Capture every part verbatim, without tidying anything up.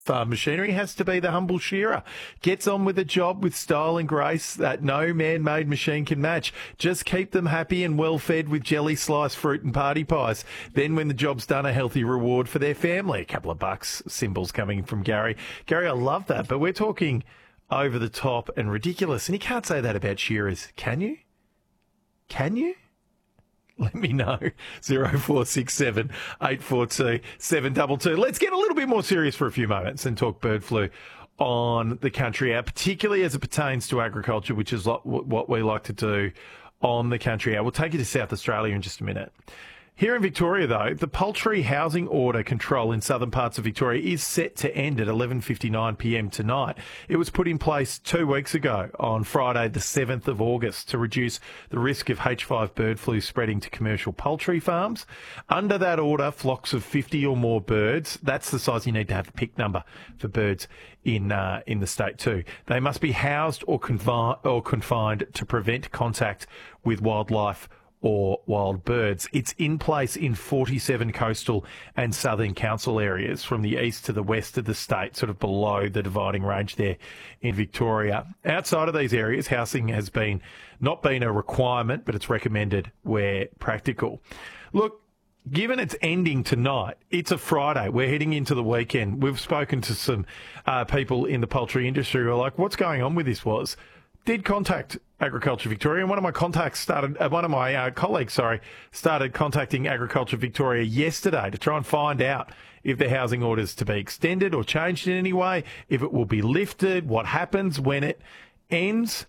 Farm machinery has to be the humble shearer. Gets on with the job with style and grace that no man-made machine can match. Just keep them happy and well-fed with jelly, sliced fruit and party pies. Then when the job's done, a healthy reward for their family. A couple of bucks, symbols coming from Gary. Gary, I love that, but we're talking over the top and ridiculous, and you can't say that about shearers, can you? Can you? Let me know. zero four six seven, eight four two, seven two two. Let's get a little bit more serious for a few moments and talk bird flu on the Country Hour, particularly as it pertains to agriculture, which is what we like to do on the Country Hour. We'll take you to South Australia in just a minute. Here in Victoria, though, the poultry housing order control in southern parts of Victoria is set to end at eleven fifty-nine p m tonight. It was put in place two weeks ago on Friday, the seventh of August, to reduce the risk of H five bird flu spreading to commercial poultry farms. Under that order, flocks of fifty or more birds, that's the size you need to have the pick number for birds in uh, in the state too. They must be housed or, confi- or confined to prevent contact with wildlife or wild birds. It's in place in forty-seven coastal and southern council areas from the east to the west of the state, sort of below the dividing range there in Victoria. Outside of these areas, housing has been not been a requirement, but it's recommended where practical. Look, given it's ending tonight, it's a Friday. We're heading into the weekend. We've spoken to some uh, people in the poultry industry who are like, what's going on with this was... Did contact Agriculture Victoria, and one of my contacts started, uh, one of my uh, colleagues, sorry, started contacting Agriculture Victoria yesterday to try and find out if the housing order's to be extended or changed in any way, if it will be lifted, what happens when it ends.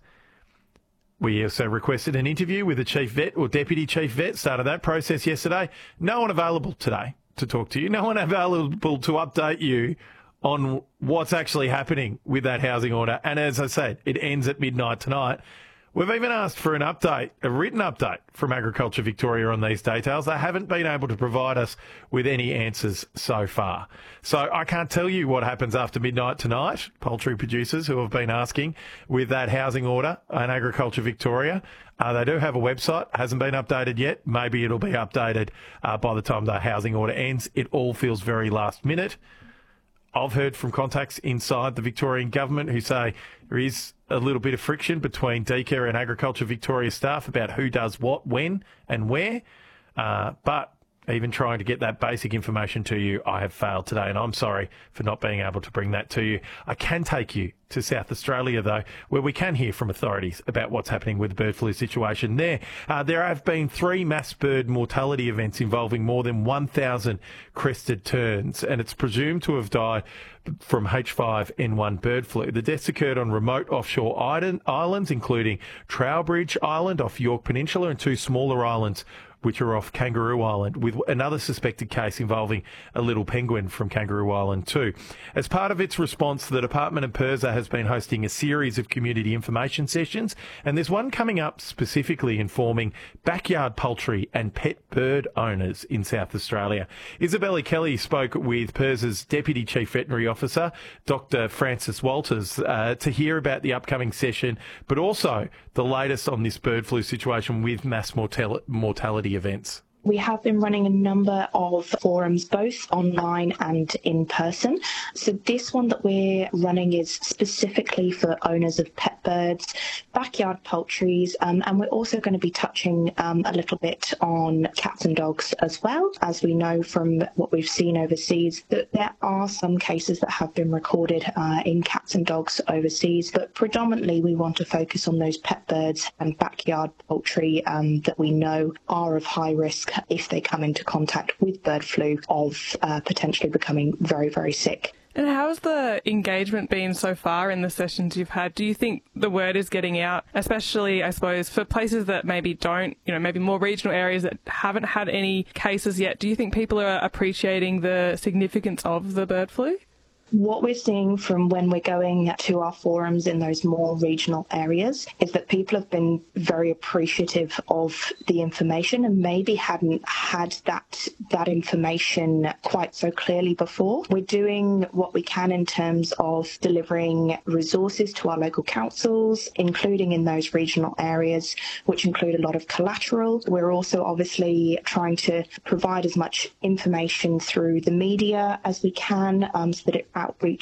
We also requested an interview with the Chief Vet or Deputy Chief Vet, started that process yesterday. No one available today to talk to you, no one available to update you on what's actually happening with that housing order. And as I said, it ends at midnight tonight. We've even asked for an update, a written update from Agriculture Victoria on these details. They haven't been able to provide us with any answers so far. So I can't tell you what happens after midnight tonight. Poultry producers who have been asking with that housing order and Agriculture Victoria. Uh, they do have a website, hasn't been updated yet. Maybe it'll be updated uh, by the time the housing order ends. It all feels very last minute. I've heard from contacts inside the Victorian government who say there is a little bit of friction between D C A R and Agriculture Victoria staff about who does what, when and where. Uh, but even trying to get that basic information to you, I have failed today, and I'm sorry for not being able to bring that to you. I can take you to South Australia, though, where we can hear from authorities about what's happening with the bird flu situation there. Uh, there have been three mass bird mortality events involving more than one thousand crested terns, and it's presumed to have died from H five N one bird flu. The deaths occurred on remote offshore islands, including Trowbridge Island off York Peninsula and two smaller islands which are off Kangaroo Island, with another suspected case involving a little penguin from Kangaroo Island too. As part of its response, the Department of P I R S A has been hosting a series of community information sessions, and there's one coming up specifically informing backyard poultry and pet bird owners in South Australia. Isabella Kelly spoke with P I R S A's Deputy Chief Veterinary Officer, Doctor Francis Walters, uh, to hear about the upcoming session, but also the latest on this bird flu situation with mass mortal- mortality events. We have been running a number of forums, both online and in person. So this one that we're running is specifically for owners of pet birds, backyard poultries, um, and we're also going to be touching um, a little bit on cats and dogs as well. As we know from what we've seen overseas, that there are some cases that have been recorded uh, in cats and dogs overseas, but predominantly we want to focus on those pet birds and backyard poultry um, that we know are of high risk if they come into contact with bird flu of uh, potentially becoming very, very sick. And how has the engagement been so far in the sessions you've had? Do you think the word is getting out, especially, I suppose, for places that maybe don't, you know, maybe more regional areas that haven't had any cases yet? Do you think people are appreciating the significance of the bird flu? What we're seeing from when we're going to our forums in those more regional areas is that people have been very appreciative of the information and maybe hadn't had that that information quite so clearly before. We're doing what we can in terms of delivering resources to our local councils, including in those regional areas, which include a lot of collateral. We're also obviously trying to provide as much information through the media as we can um, so that it outreach